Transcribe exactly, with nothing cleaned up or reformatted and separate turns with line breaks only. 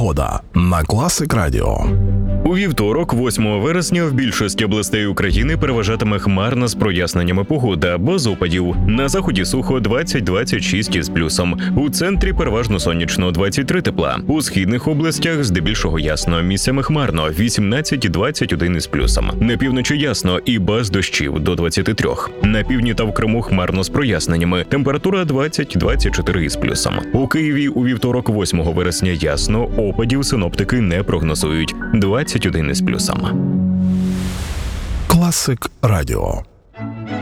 Погода на Класик Радіо.
У вівторок, восьмого вересня, в більшості областей України переважатиме хмарна з проясненнями погода, без опадів. На заході сухо двадцять - двадцять шість із плюсом. У центрі переважно сонячно двадцять три тепла. У східних областях здебільшого ясно, місцями хмарно вісімнадцять - двадцять один із плюсом. На півночі ясно і без дощів до двадцяти трьох. На півдні та в Криму хмарно з проясненнями. Температура двадцять - двадцять чотири із плюсом. У Києві у вівторок, восьмого вересня ясно, опадів синоптики не прогнозують. двадцять один із плюсом.
Класик Радіо.